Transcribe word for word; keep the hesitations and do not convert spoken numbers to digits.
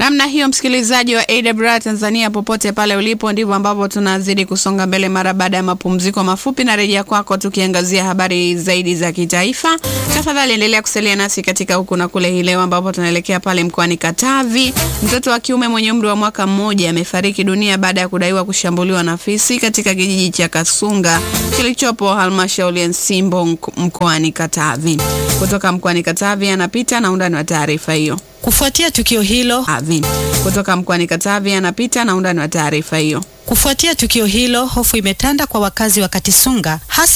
Namna hiyo, msikilizaji wa A W R Tanzania, popote pale ulipo, ndivyo ambapo tunazidi kusonga mbele mara baada ya mapumziko mafupi, na rejea kwako tukiangazia habari zaidi za kitaifa. Tafadhali endelea kusalia nasi katika huku na kule hii leo, ambapo tunaelekea pale mkoani Katavi. Mtoto wa kiume mwenye umri wa mwaka mmoja amefariki dunia baada ya kudaiwa kushambuliwa na fisi katika kijiji cha Kasunga kilichopo halmashauri ya Nsimbo mkoani Katavi. Kutoka mkoani Katavi anapita na undani wa taarifa hiyo. Kufuatia tukio hilo, Avi. Kutoka mkoani Katavi anapita na undani wa taarifa hiyo. Kufuatia tukio hilo, hofu imetanda kwa wakazi wa Katisunga, hasa